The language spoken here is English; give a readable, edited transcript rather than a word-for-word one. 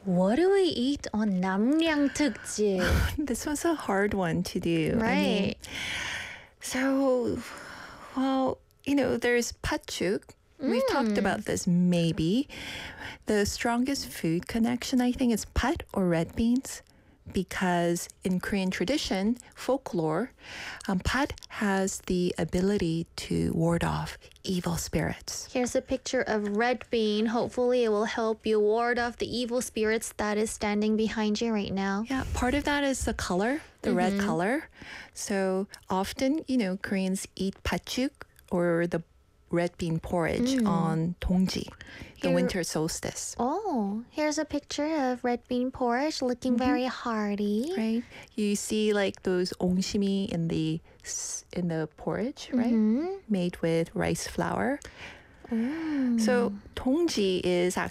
What do we eat on 남량 특집? This was a hard one to do. Right. There's patchook. We've talked about this maybe. The strongest food connection, I think, is pat or red beans. Because in Korean tradition, folklore, pat has the ability to ward off evil spirits. Here's a picture of red bean. Hopefully it will help you ward off the evil spirits that is standing behind you right now. Yeah, part of that is the color, the red color. So often, Koreans eat patchook or the red bean porridge on 동지, the winter solstice. Oh, here's a picture of red bean porridge looking very hearty. Right? You see like those ongshimi in the porridge, right? Made with rice flour. So 동지 is